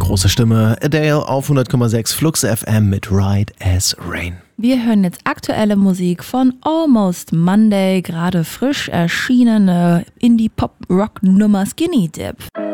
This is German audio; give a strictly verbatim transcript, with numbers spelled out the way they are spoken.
Große Stimme, Adele auf hundert Komma sechs Flux F M mit Ride as Rain. Wir hören jetzt aktuelle Musik von Almost Monday, gerade frisch erschienene Indie-Pop-Rock-Nummer Skinny Dip.